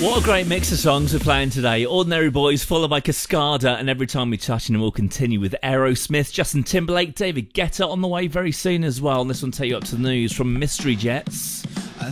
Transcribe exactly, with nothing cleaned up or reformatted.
What a great mix of songs we're playing today. Ordinary Boys, followed by Cascada, and Every Time We Touch, and we'll continue with Aerosmith, Justin Timberlake, David Guetta on the way very soon as well. And this one take you up to the news from Mystery Jets.